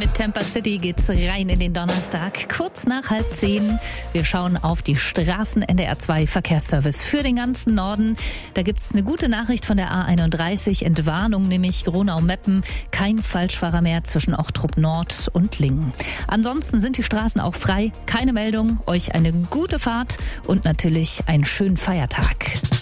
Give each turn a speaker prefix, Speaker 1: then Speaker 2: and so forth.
Speaker 1: Mit Tampa City geht's rein in den Donnerstag, kurz nach 9:30. Wir schauen auf die Straßen. NDR 2 Verkehrsservice für den ganzen Norden. Da gibt's eine gute Nachricht von der A31, Entwarnung, nämlich Gronau-Meppen. Kein Falschfahrer mehr zwischen Ochtrup Nord und Lingen. Ansonsten sind die Straßen auch frei. Keine Meldung. Euch eine gute Fahrt und natürlich einen schönen Feiertag.